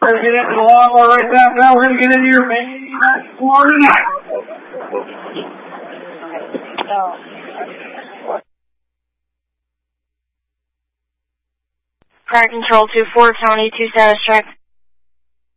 we're going to get into the lawnmower right now. We're going to get into your main Florida. Current control 2-4, County 2 status check.